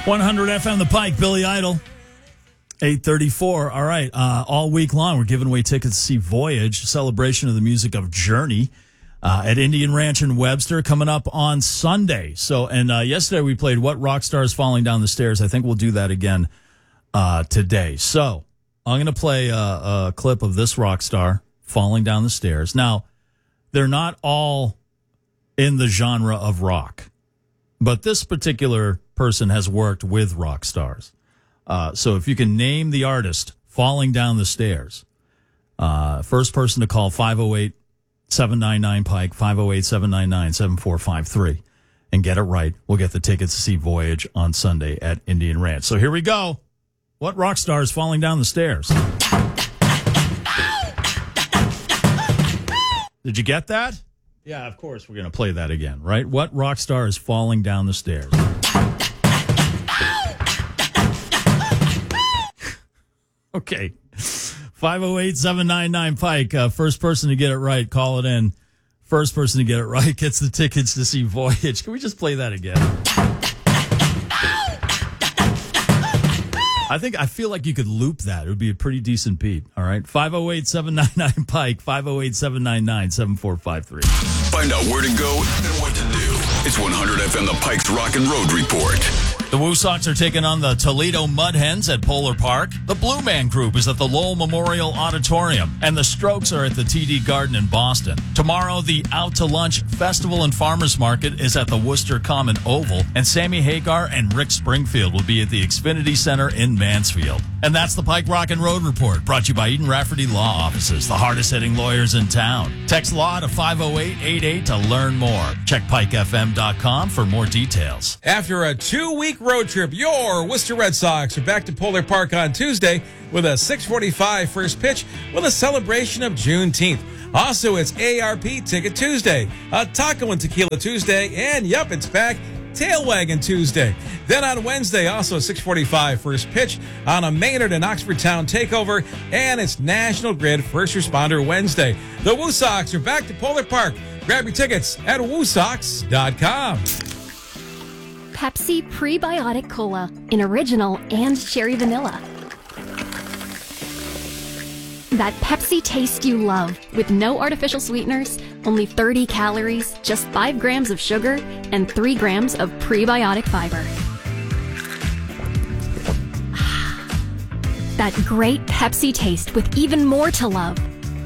100 FM The Pike, Billy Idol. 8:34. All right. All week long, we're giving away tickets to see Voyage, celebration of the music of Journey, at Indian Ranch in Webster, coming up on Sunday. So, and yesterday we played What Rock Star is Falling Down the Stairs. I think we'll do that again today. So, I'm going to play a clip of this rock star falling down the stairs. Now, they're not all in the genre of rock, but this particular person has worked with rock stars. So if you can name the artist falling down the stairs, first person to call 508-799-PIKE, 508-799-7453, and get it right, we'll get the tickets to see Voyage on Sunday at Indian Ranch. So here we go. What rock star is falling down the stairs? Did you get that? Yeah, of course we're going to play that again, right? What rock star is falling down the stairs? Okay. 508-799-PIKE. First person to get it right, call it in. First person to get it right gets the tickets to see Voyage. Can we just play that again? I feel like you could loop that. It would be a pretty decent beat. All right. 508-799-PIKE, 508-799-7453. Find out where to go and what to do. It's 100 FM The Pike's Rock and Road Report. The Woo Sox are taking on the Toledo Mud Hens at Polar Park. The Blue Man Group is at the Lowell Memorial Auditorium. And the Strokes are at the TD Garden in Boston. Tomorrow, the Out to Lunch Festival and Farmers Market is at the Worcester Common Oval. And Sammy Hagar and Rick Springfield will be at the Xfinity Center in Mansfield. And that's the Pike Rock and Road Report, brought to you by Eden Rafferty Law Offices, the hardest-hitting lawyers in town. Text LAW to 50888 to learn more. Check pikefm.com for more details. After a 2-week road trip, your Worcester Red Sox are back to Polar Park on Tuesday with a 6:45 first pitch with a celebration of Juneteenth. Also, it's ARP Ticket Tuesday, a Taco and Tequila Tuesday, and yep, it's back, Tail Wagon Tuesday. Then on Wednesday, also a 6:45 first pitch on a Maynard and Oxford Town takeover, and it's National Grid First Responder Wednesday. The Woo Sox are back to Polar Park. Grab your tickets at woosox.com. Pepsi Prebiotic Cola in original and cherry vanilla. That Pepsi taste you love with no artificial sweeteners, only 30 calories, just 5 grams of sugar, and 3 grams of prebiotic fiber. That great Pepsi taste with even more to love.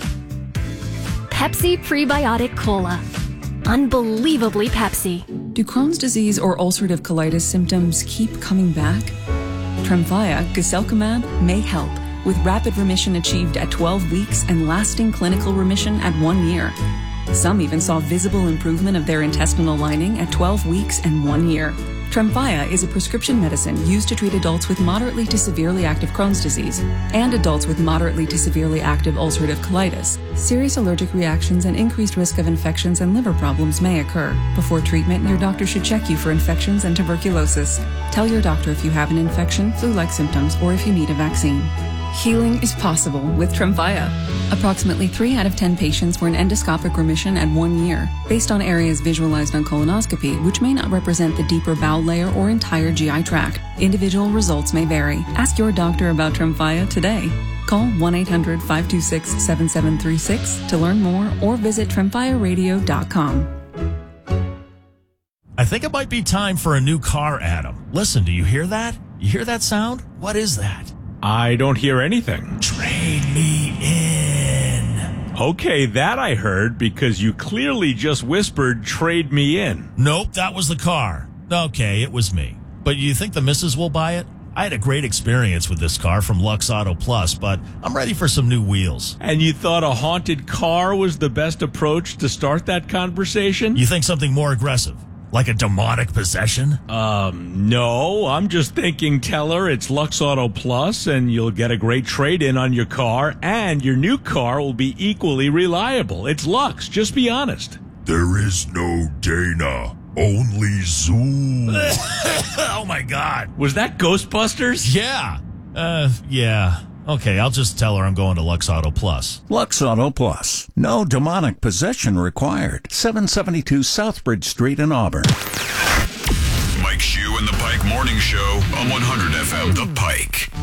Pepsi Prebiotic Cola. Unbelievably Pepsi. Do Crohn's disease or ulcerative colitis symptoms keep coming back? Tremfya, guselkumab, may help, with rapid remission achieved at 12 weeks and lasting clinical remission at 1 year. Some even saw visible improvement of their intestinal lining at 12 weeks and 1 year. Tremfya is a prescription medicine used to treat adults with moderately to severely active Crohn's disease and adults with moderately to severely active ulcerative colitis. Serious allergic reactions and increased risk of infections and liver problems may occur. Before treatment, your doctor should check you for infections and tuberculosis. Tell your doctor if you have an infection, flu-like symptoms, or if you need a vaccine. Healing is possible with Tremfya. Approximately 3 out of 10 patients were in endoscopic remission at 1 year, based on areas visualized on colonoscopy, which may not represent the deeper bowel layer or entire GI tract. Individual results may vary. Ask your doctor about Tremfya today. Call 1-800-526-7736 to learn more or visit tremfyaradio.com. I think it might be time for a new car, Adam. Listen, do you hear that? You hear that sound? What is that? I don't hear anything. Trade me in. Okay, that I heard because you clearly just whispered, trade me in. Nope, that was the car. Okay, it was me. But you think the missus will buy it? I had a great experience with this car from Lux Auto Plus, but I'm ready for some new wheels. And you thought a haunted car was the best approach to start that conversation? You think something more aggressive? Like a demonic possession? No. I'm just thinking, tell her it's Lux Auto Plus and you'll get a great trade-in on your car and your new car will be equally reliable. It's Lux. Just be honest. There is no Dana. Only Zoom. Oh, my God. Was that Ghostbusters? Yeah. Yeah. Okay, I'll just tell her I'm going to Lux Auto Plus. Lux Auto Plus. No demonic possession required. 772 Southbridge Street in Auburn. Mike Mike Shue and the Pike Morning Show on 100 FM The Pike.